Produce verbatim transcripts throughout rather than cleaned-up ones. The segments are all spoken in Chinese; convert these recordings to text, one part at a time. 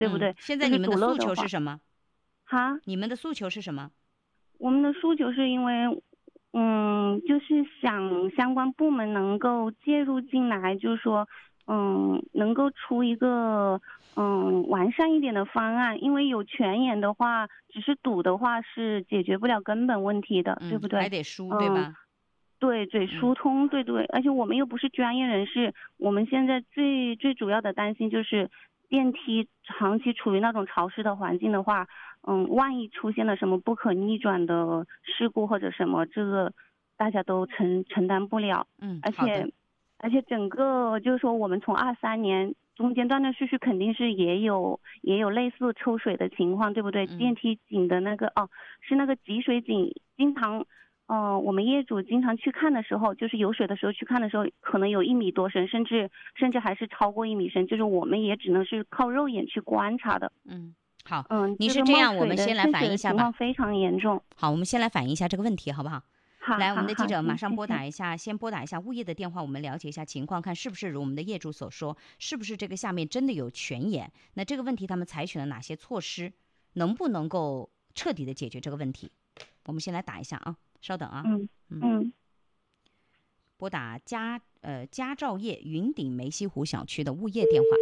对不对？ 嗯、现在你们的诉求是什么？ 哈？ 你们的诉求是什么？ 我们的诉求是因为，嗯，就是想相关部门能够介入进来，就是说，嗯，能够出一个嗯完善一点的方案。因为有权益的话，只是赌的话是解决不了根本问题的， 嗯、 对不对？ 还得输， 嗯、 对吧？ 对，嘴疏通，对对，而且我们又不是专业人士，我们现在最最主要的担心就是电梯长期处于那种潮湿的环境的话，嗯，万一出现了什么不可逆转的事故或者什么，这个大家都承承担不了。 嗯， 而且而且整个就是说，我们从二三年中间断断续续肯定是也有也有类似抽水的情况，对不对？ 嗯、 电梯井的那个哦，是那个集水井，经常。哦、呃，我们业主经常去看的时候，就是有水的时候去看的时候，可能有一米多深，甚至甚至还是超过一米深，就是我们也只能是靠肉眼去观察的。 嗯，好， 嗯， 你是这样，我们先来反映一下吧。 情况非常严重。 好，我们先来反映一下这个问题，好不好？ 好， 来，我们的记者马上谢谢拨打一下，先拨打一下物业的电话，我们了解一下情况，看是不是如我们的业主所说，是不是这个下面真的有泉眼？那这个问题他们采取了哪些措施？能不能够彻底的解决这个问题？我们先来打一下啊。稍等啊， 嗯嗯， 拨打佳呃佳兆业云顶梅溪湖小区的物业电话。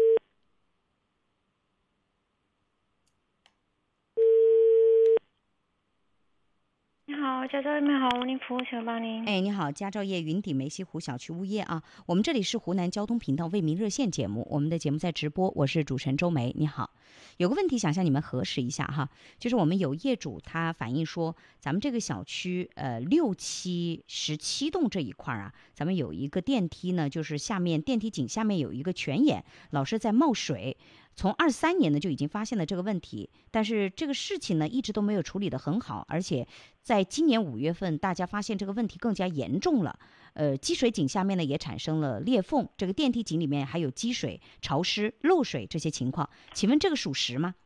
你好，佳兆业你好，您服务请帮您。 哎，你好，佳兆业云顶梅溪湖小区物业啊，我们这里是湖南交通频道为民热线节目，我们的节目在直播，我是主持人周梅。你好，有个问题想向你们核实一下哈，就是我们有业主他反映说，咱们这个小区呃六七十七栋这一块啊，咱们有一个电梯呢，就是下面电梯井下面有一个泉眼，老是在冒水。从二三年呢就已经发现了这个问题，但是这个事情呢一直都没有处理得很好，而且在今年五月份，大家发现这个问题更加严重了。呃，积水井下面呢也产生了裂缝，这个电梯井里面还有积水、潮湿、漏水这些情况，请问这个属实吗？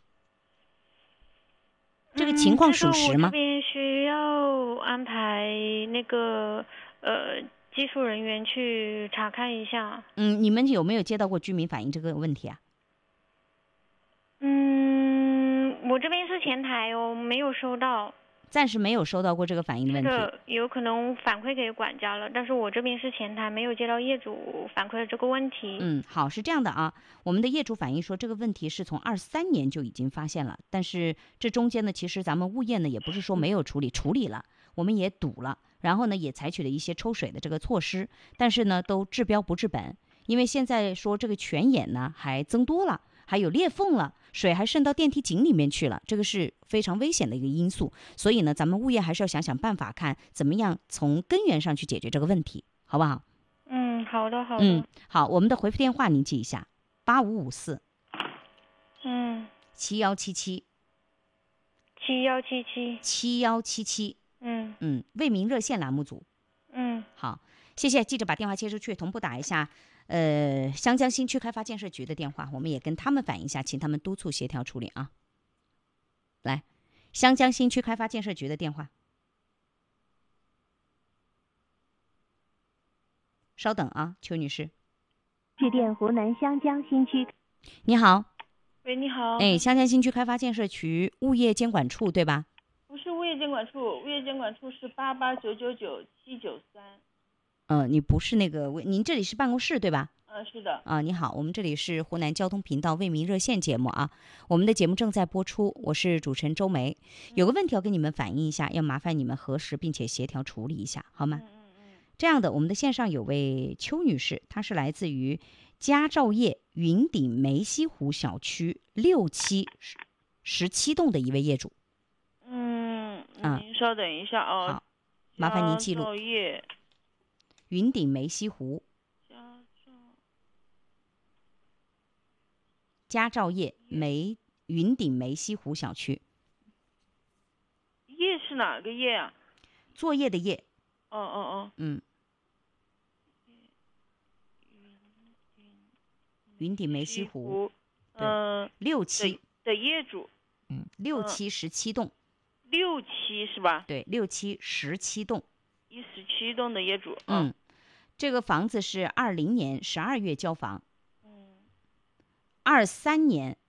这个情况属实吗？ 嗯、这个我这边需要安排那个呃技术人员去查看一下。 嗯，你们有没有接到过居民反映这个问题啊？ 嗯，我这边是前台哦，没有收到。 暂时没有收到过这个反映的问题。 是的，有可能反馈给管家了，但是我这边是前台，没有接到业主反馈的这个问题。 嗯，好，是这样的啊，我们的业主反映说这个问题是从二三年就已经发现了，但是这中间呢，其实咱们物业呢也不是说没有处理，处理了，我们也堵了，然后呢也采取了一些抽水的这个措施，但是呢都治标不治本，因为现在说这个泉眼呢还增多了。还有裂缝了，水还渗到电梯井里面去了，这个是非常危险的一个因素。所以呢，咱们物业还是要想想办法，看怎么样从根源上去解决这个问题，好不好？ 嗯，好的，好的。 嗯，好，我们的回复电话您记一下：八五五四， 嗯， 七幺七七， 七幺七七， 七幺七七。 嗯嗯，为民热线栏目组。 嗯， 好，谢谢记者把电话接出去，同步打一下。呃，湘江新区开发建设局的电话，我们也跟他们反映一下，请他们督促协调处理啊。来，湘江新区开发建设局的电话，稍等啊，邱女士。 致电湖南湘江新区。 你好。 喂，你好。 哎，湘江新区开发建设局物业监管处对吧？ 不是物业监管处，物业监管处是八八九九九七九三。 呃，你不是那个，您这里是办公室对吧？ 呃，是的。 啊，你好，我们这里是湖南交通频道为民热线节目啊，我们的节目正在播出，我是主持人周梅，有个问题要跟你们反映一下，要麻烦你们核实并且协调处理一下，好吗？ 嗯嗯嗯。 这样的，我们的线上有位邱女士，她是来自于佳兆业云顶梅溪湖小区六期十七栋的一位业主。 嗯， 啊， 您稍等一下哦。 好，麻烦您记录。 佳兆业云顶梅溪湖。佳兆业梅云顶梅溪湖小区。 业是哪个业啊？ 作业的业。 哦哦哦。 嗯。云顶梅溪湖。 嗯。 六期的业主。 嗯，六期十七栋。 六期是吧？ 对，六期十七栋。 一十七栋的业主。 嗯，这个房子是二零年十二月交房。二三年